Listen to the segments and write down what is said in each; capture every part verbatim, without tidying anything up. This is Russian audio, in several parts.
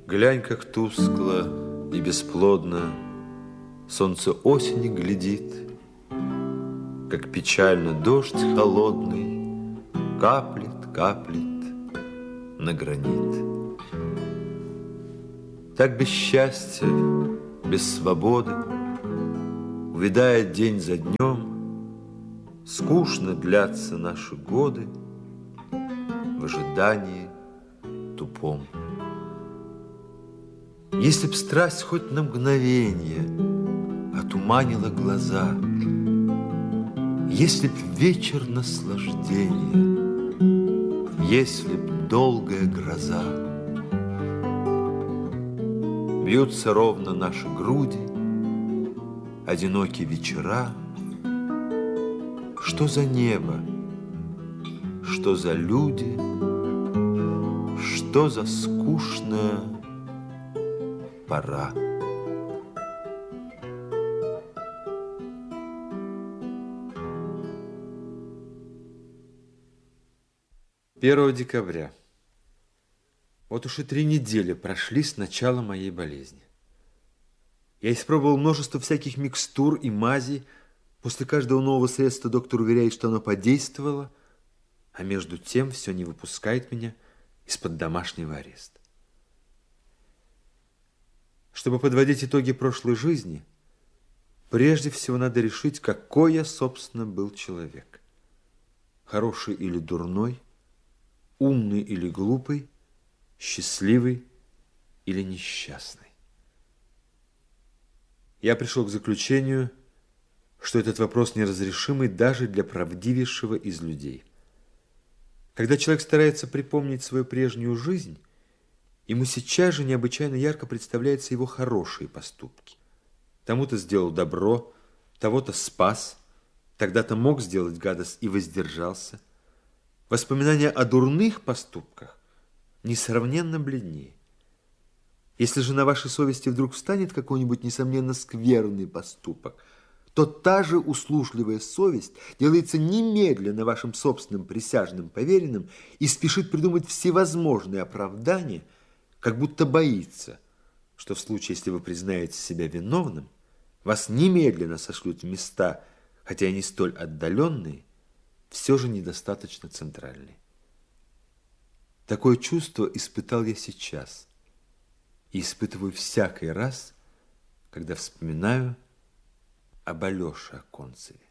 Глянь, как тускло и бесплодно солнце осени глядит, как печально дождь холодный каплет, каплет на гранит. Так без счастья, без свободы, увядая день за днем, скучно длятся наши годы в ожидании тупом. Если б страсть хоть на мгновенье отуманила глаза, если б вечер наслаждения, если б долгая гроза, бьются ровно наши груди, одинокие вечера. Что за небо, что за люди, что за скучная пора. первого декабря. Вот уж и три недели прошли с начала моей болезни. Я испробовал множество всяких микстур и мазей. После каждого нового средства доктор уверяет, что оно подействовало, а между тем все не выпускает меня из-под домашнего ареста. Чтобы подводить итоги прошлой жизни, прежде всего надо решить, какой я, собственно, был человек. Хороший или дурной, умный или глупый, счастливый или несчастный. Я пришел к заключению, что этот вопрос неразрешимый даже для правдивейшего из людей. Когда человек старается припомнить свою прежнюю жизнь, ему сейчас же необычайно ярко представляются его хорошие поступки. Тому-то сделал добро, того-то спас, тогда-то мог сделать гадость и воздержался. Воспоминания о дурных поступках несравненно бледнее. Если же на вашей совести вдруг встанет какой-нибудь, несомненно, скверный поступок, то та же услужливая совесть делается немедленно вашим собственным присяжным поверенным и спешит придумать всевозможные оправдания, как будто боится, что в случае, если вы признаете себя виновным, вас немедленно сошлют в места, хотя и не столь отдаленные, все же недостаточно центральные. Такое чувство испытал я сейчас и испытываю всякий раз, когда вспоминаю об Алёше Оконцеве.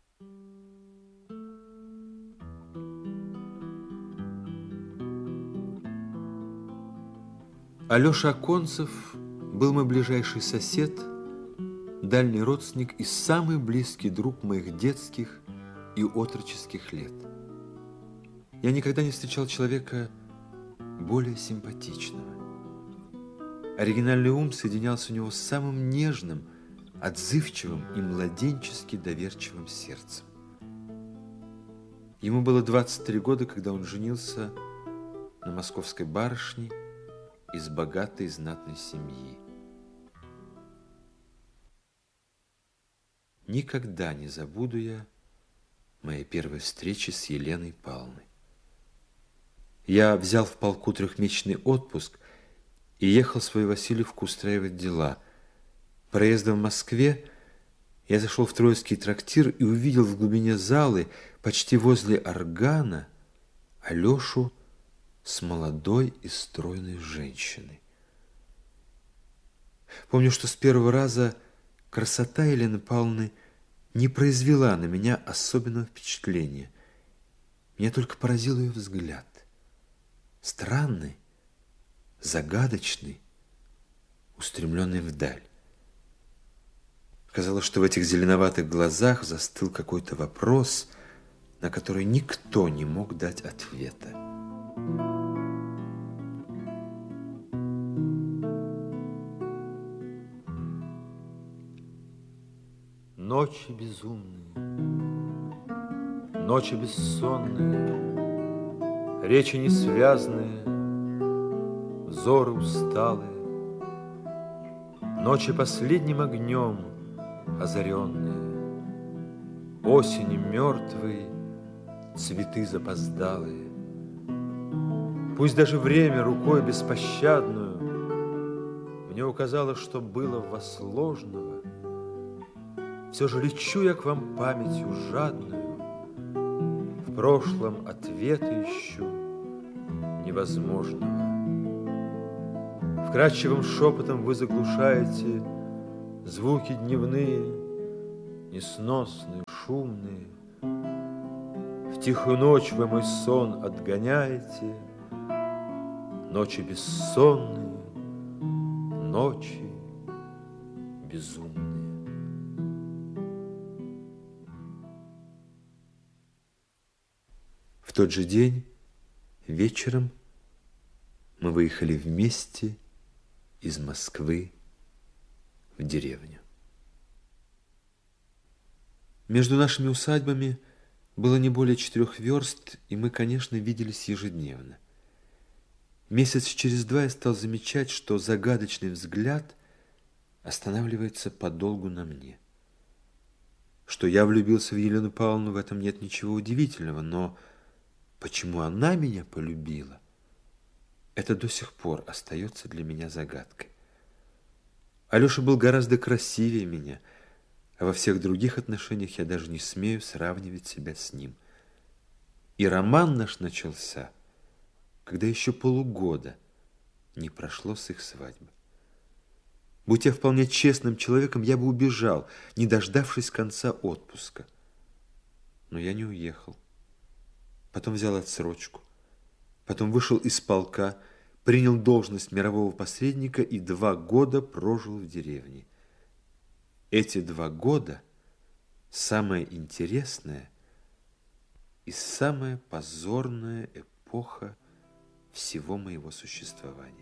Алёша Оконцев был мой ближайший сосед, дальний родственник и самый близкий друг моих детских и отроческих лет. Я никогда не встречал человека более симпатичного. Оригинальный ум соединялся у него с самым нежным, отзывчивым и младенчески доверчивым сердцем. Ему было двадцать три года, когда он женился на московской барышне из богатой и знатной семьи. Никогда не забуду я моей первой встречи с Еленой Павловной. Я взял в полку трехмесячный отпуск и ехал в свою Васильевку устраивать дела. Проездом в Москве я зашел в Троицкий трактир и увидел в глубине залы, почти возле органа, Алешу с молодой и стройной женщиной. Помню, что с первого раза красота Елены Павловны не произвела на меня особенного впечатления. Меня только поразил ее взгляд. Странный, загадочный, устремленный вдаль. Казалось, что в этих зеленоватых глазах застыл какой-то вопрос, на который никто не мог дать ответа. Ночи безумные, ночи бессонные, речи несвязные, взоры усталые, ночи последним огнем озаренные, осени мертвые, цветы запоздалые. Пусть даже время рукой беспощадную мне указало, что было в вас ложного, все же лечу я к вам памятью жадную, в прошлом ответа ищу невозможного. Вкрадчивым шепотом вы заглушаете звуки дневные, несносные, шумные. В тихую ночь вы мой сон отгоняете, ночи бессонные, ночи безумные. В тот же день, вечером, мы выехали вместе из Москвы в деревню. Между нашими усадьбами было не более четырех верст, и мы, конечно, виделись ежедневно. Месяц через два я стал замечать, что загадочный взгляд останавливается подолгу на мне. Что я влюбился в Елену Павловну, в этом нет ничего удивительного, но почему она меня полюбила, это до сих пор остается для меня загадкой. Алеша был гораздо красивее меня, а во всех других отношениях я даже не смею сравнивать себя с ним. И роман наш начался, когда еще полугода не прошло с их свадьбы. Будь я вполне честным человеком, я бы убежал, не дождавшись конца отпуска. Но я не уехал. Потом взял отсрочку. Потом вышел из полка, принял должность мирового посредника и два года прожил в деревне. Эти два года самое интересное и самая позорная эпоха всего моего существования.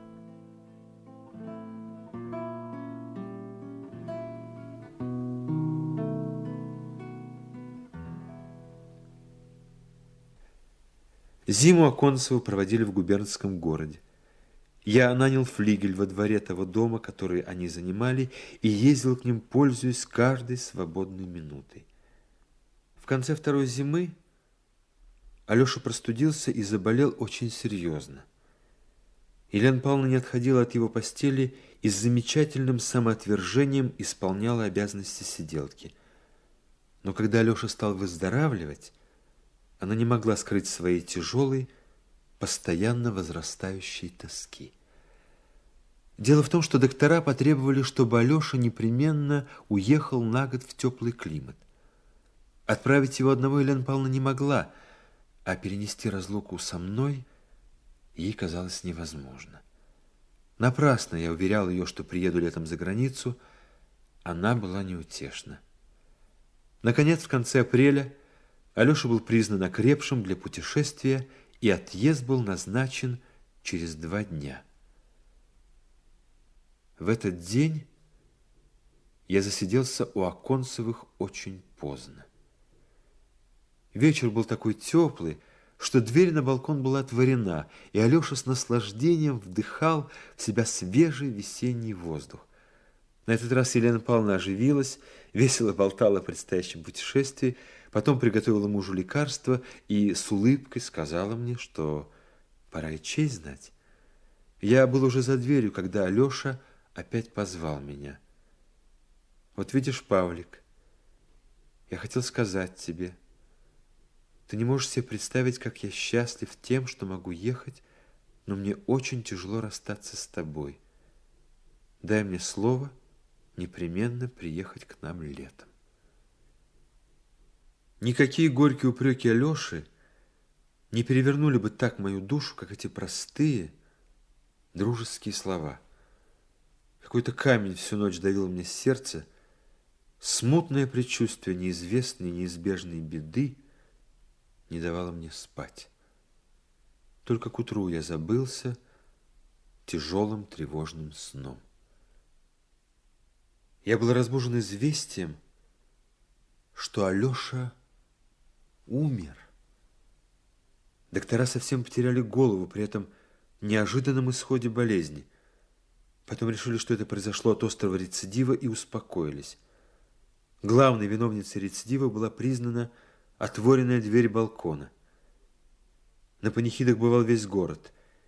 Зиму Аконцеву проводили в губернском городе. Я нанял флигель во дворе того дома, который они занимали, и ездил к ним, пользуясь каждой свободной минутой. В конце второй зимы Алеша простудился и заболел очень серьезно. Елена Павловна не отходила от его постели и с замечательным самоотвержением исполняла обязанности сиделки. Но когда Алеша стал выздоравливать, она не могла скрыть своей тяжелой, постоянно возрастающей тоски. Дело в том, что доктора потребовали, чтобы Алеша непременно уехал на год в теплый климат. Отправить его одного Елена Павловна не могла, а перенести разлуку со мной ей казалось невозможно. Напрасно я уверял ее, что приеду летом за границу, она была неутешна. Наконец, в конце апреля Алеша был признан окрепшим для путешествия, и отъезд был назначен через два дня. В этот день я засиделся у Аконцевых очень поздно. Вечер был такой теплый, что дверь на балкон была отворена, и Алеша с наслаждением вдыхал в себя свежий весенний воздух. На этот раз Елена Павловна оживилась, весело болтала о предстоящем путешествии, потом приготовила мужу лекарство и с улыбкой сказала мне, что пора и честь знать. Я был уже за дверью, когда Алеша опять позвал меня. Вот видишь, Павлик, я хотел сказать тебе, ты не можешь себе представить, как я счастлив тем, что могу ехать, но мне очень тяжело расстаться с тобой. Дай мне слово непременно приехать к нам летом. Никакие горькие упреки Алеши не перевернули бы так мою душу, как эти простые дружеские слова. Какой-то камень всю ночь давил мне сердце, смутное предчувствие неизвестной, неизбежной беды не давало мне спать. Только к утру я забылся тяжелым тревожным сном. Я был разбужен известием, что Алеша умер. Доктора совсем потеряли голову при этом неожиданном исходе болезни. Потом решили, что это произошло от острого рецидива, и успокоились. Главной виновницей рецидива была признана отворенная дверь балкона. На панихидах бывал весь город.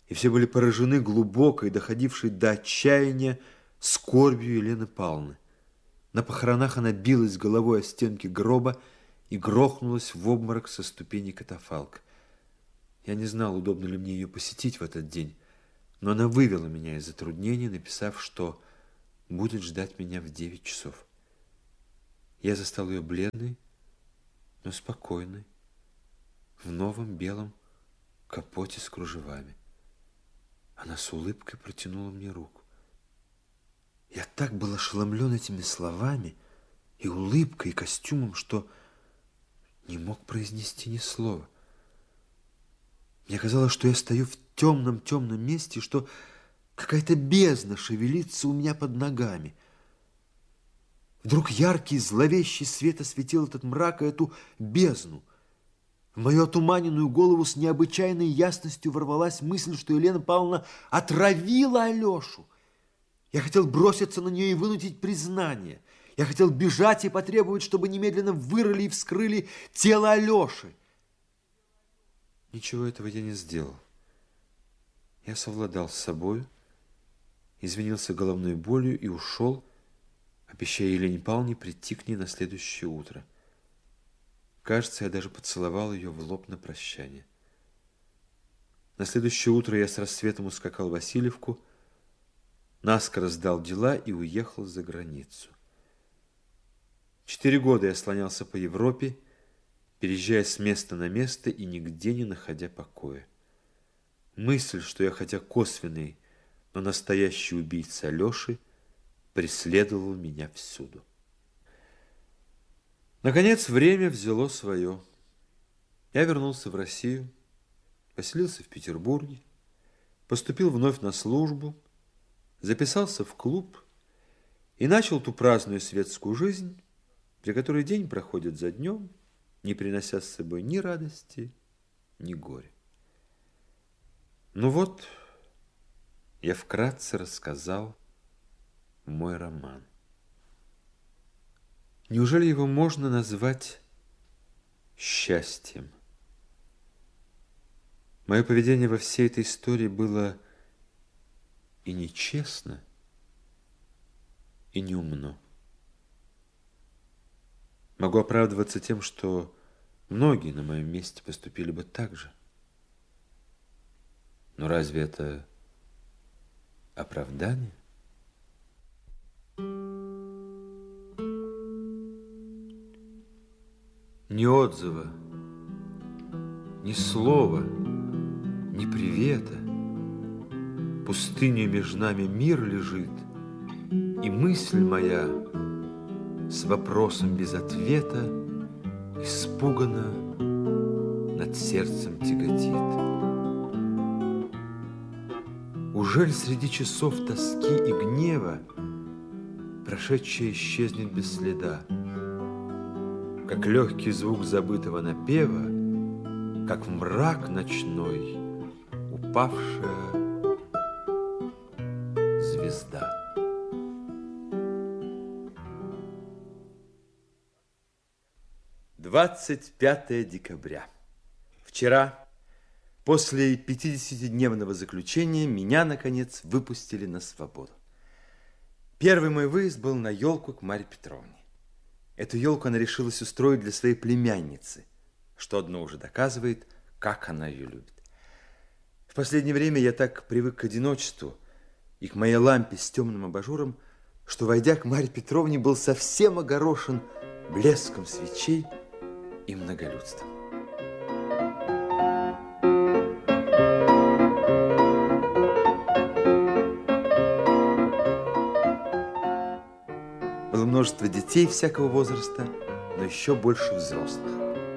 и все были поражены глубокой, доходившей до отчаяния, скорбью Елены Павловны. На похоронах она билась головой о стенки гроба и грохнулась в обморок со ступени катафалка. Я не знал, удобно ли мне ее посетить в этот день, но она вывела меня из затруднения, написав, что будет ждать меня в девять часов. Я застал ее бледной, но спокойной, в новом белом капоте с кружевами. Она с улыбкой протянула мне руку. Я так был ошеломлен этими словами и улыбкой, и костюмом, что не мог произнести ни слова. Мне казалось, что я стою в темном-темном месте, что какая-то бездна шевелится у меня под ногами. Вдруг яркий, зловещий свет осветил этот мрак и эту бездну. В мою отуманенную голову с необычайной ясностью ворвалась мысль, что Елена Павловна отравила Алешу. Я хотел броситься на нее и вынудить признание. Я хотел бежать и потребовать, чтобы немедленно вырыли и вскрыли тело Алеши. Ничего этого я не сделал. Я совладал с собою, извинился головной болью и ушел, обещая Елене Павловне прийти к ней на следующее утро. Кажется, я даже поцеловал ее в лоб на прощание. На следующее утро я с рассветом ускакал в Васильевку, наскоро сдал дела и уехал за границу. Четыре года я слонялся по Европе, переезжая с места на место и нигде не находя покоя. Мысль, что я хотя косвенный, но настоящий убийца Алеши, преследовала меня всюду. Наконец, время взяло свое. Я вернулся в Россию, поселился в Петербурге, поступил вновь на службу, записался в клуб и начал ту праздную светскую жизнь, при которой день проходит за днем, не принося с собой ни радости, ни горя. Ну вот, я вкратце рассказал мой роман. Неужели его можно назвать счастьем? Мое поведение во всей этой истории было и нечестно, и неумно. Могу оправдываться тем, что многие на моем месте поступили бы так же. Но разве это оправдание? Ни отзыва, ни слова, ни привета. Пустыней между нами мир лежит, и мысль моя с вопросом без ответа испуганно над сердцем тяготит. Ужель среди часов тоски и гнева прошедшее исчезнет без следа, как легкий звук забытого напева, как в мрак ночной упавшая звезда. двадцать пятое декабря. Вчера, после пятидесятидневного заключения, меня, наконец, выпустили на свободу. Первый мой выезд был на елку к Марье Петровне. Эту елку она решилась устроить для своей племянницы, что одно уже доказывает, как она ее любит. В последнее время я так привык к одиночеству и к моей лампе с темным абажуром, что, войдя к Марье Петровне, был совсем огорошен блеском свечей и многолюдством. Было множество детей всякого возраста, но еще больше взрослых.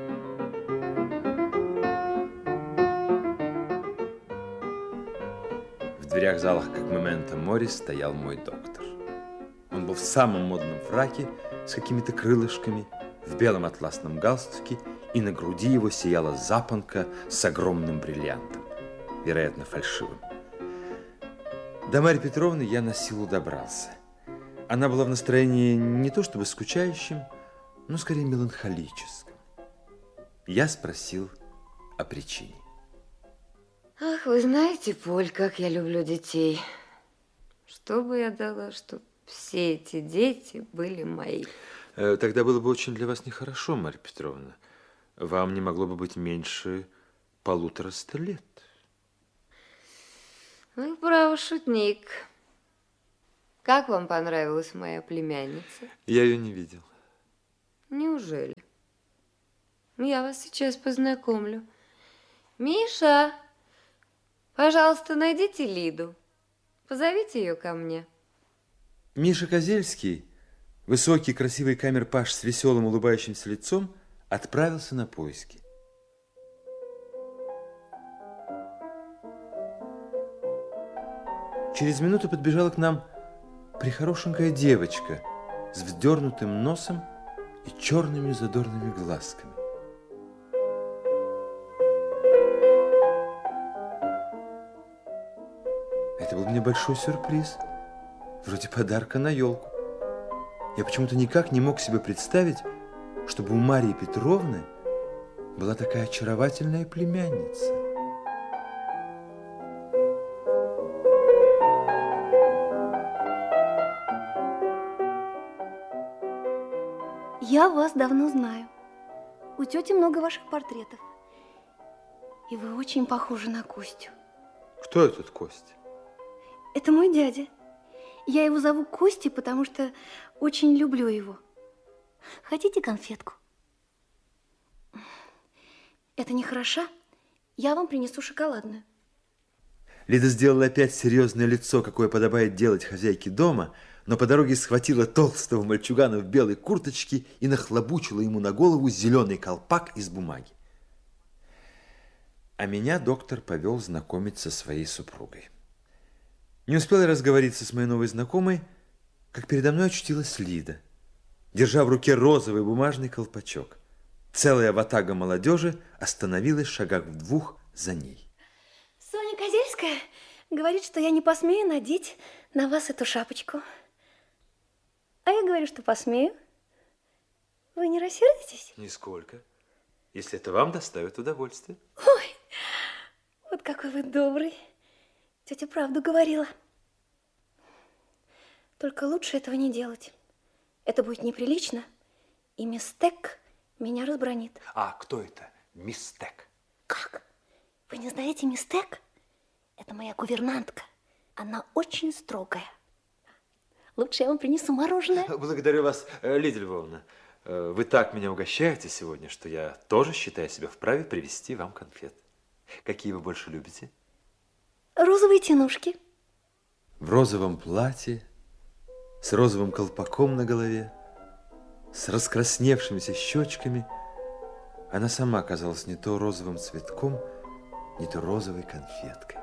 В дверях залах, как мементо мори, стоял мой доктор. Он был в самом модном фраке с какими-то крылышками, в белом атласном галстуке, и на груди его сияла запонка с огромным бриллиантом, вероятно, фальшивым. До Марьи Петровны я на силу добрался. Она была в настроении не то чтобы скучающим, но скорее меланхолическом. Я спросил о причине. Ах, вы знаете, Поль, как я люблю детей. Что бы я дала, чтобы все эти дети были мои? Тогда было бы очень для вас нехорошо, Марья Петровна. Вам не могло бы быть меньше полутораста лет. Вы, право, шутник. Как вам понравилась моя племянница? Я ее не видел. Неужели? Я вас сейчас познакомлю. Миша, пожалуйста, найдите Лиду. Позовите ее ко мне. Миша Козельский, высокий, красивый камер-паш с веселым, улыбающимся лицом, отправился на поиски. Через минуту подбежала к нам прихорошенькая девочка с вздернутым носом и черными задорными глазками. Это был мне большой сюрприз, вроде подарка на елку. Я почему-то никак не мог себе представить, чтобы у Марии Петровны была такая очаровательная племянница. Я вас давно знаю. У тети много ваших портретов. И вы очень похожи на Костю. Кто этот Костя? Это мой дядя. Я его зову Костей, потому что очень люблю его. Хотите конфетку? Это не хороша? Я вам принесу шоколадную. Лида сделала опять серьезное лицо, какое подобает делать хозяйке дома, но по дороге схватила толстого мальчугана в белой курточке и нахлобучила ему на голову зеленый колпак из бумаги. А меня доктор повел знакомиться со своей супругой. Не успела разговориться с моей новой знакомой, как передо мной очутилась Лида, держа в руке розовый бумажный колпачок. Целая ватага молодежи остановилась в шагах в двух за ней. Соня Козельская говорит, что я не посмею надеть на вас эту шапочку. А я говорю, что посмею. Вы не рассердитесь? Нисколько, если это вам доставит удовольствие. Ой, вот какой вы добрый. Тетя правду говорила. Только лучше этого не делать. Это будет неприлично, и мисс Тек меня разбранит. А кто это, мисс Тек? Как? Вы не знаете мисс Тек? Это моя гувернантка. Она очень строгая. Лучше я вам принесу мороженое. Благодарю вас, Лидия Львовна. Вы так меня угощаете сегодня, что я тоже считаю себя вправе привезти вам конфет. Какие вы больше любите? Розовые тянушки. В розовом платье, с розовым колпаком на голове, с раскрасневшимися щечками, она сама казалась не то розовым цветком, не то розовой конфеткой.